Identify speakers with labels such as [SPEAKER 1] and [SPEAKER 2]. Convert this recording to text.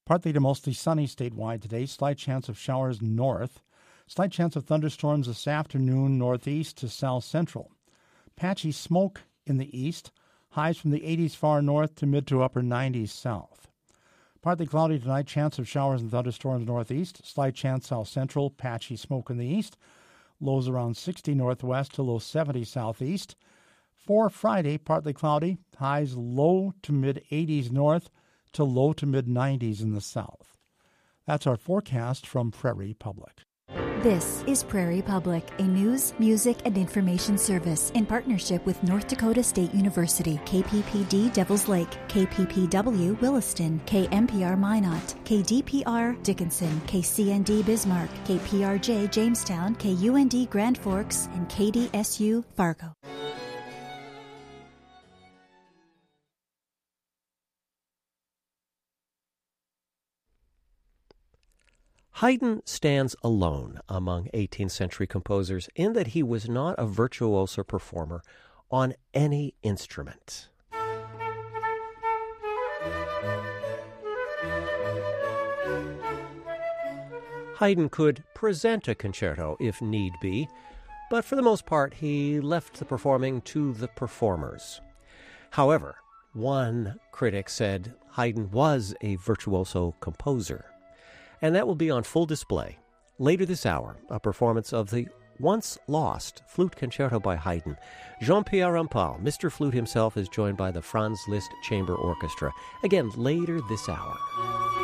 [SPEAKER 1] Partly to mostly sunny statewide today. Slight chance of showers north. Slight chance of thunderstorms this afternoon northeast to south central. Patchy smoke in the east. Highs from the 80s far north to mid to upper 90s south. Partly cloudy tonight. Chance of showers and thunderstorms northeast. Slight chance south central. Patchy smoke in the east. Lows around 60 northwest to low 70 southeast. For Friday, partly cloudy. Highs low to mid 80s north to low to mid 90s in the south. That's our forecast from Prairie Public.
[SPEAKER 2] This is Prairie Public, a news, music, and information service in partnership with North Dakota State University, KPPD Devils Lake, KPPW Williston, KMPR Minot, KDPR Dickinson, KCND Bismarck, KPRJ Jamestown, KUND Grand Forks, and KDSU Fargo.
[SPEAKER 3] Haydn stands alone among 18th century composers in that he was not a virtuoso performer on any instrument. Haydn could present a concerto if need be, but for the most part he left the performing to the performers. However, one critic said Haydn was a virtuoso composer. And that will be on full display. Later this hour, a performance of the once-lost Flute Concerto by Haydn. Jean-Pierre Rampal, Mr. Flute himself, is joined by the Franz Liszt Chamber Orchestra. Again, later this hour.